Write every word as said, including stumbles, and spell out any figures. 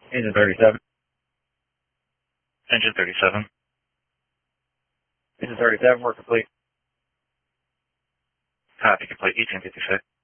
Engine thirty-seven. Engine thirty-seven. Engine thirty-seven, we're complete. Copy, complete, eighteen fifty-six.